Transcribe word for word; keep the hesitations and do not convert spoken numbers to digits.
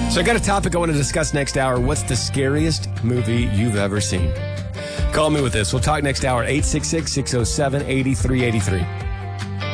So I got a topic I want to discuss next hour. What's the scariest movie you've ever seen? Call me with this. We'll talk next hour, eight six six, six oh seven, eight three eight three.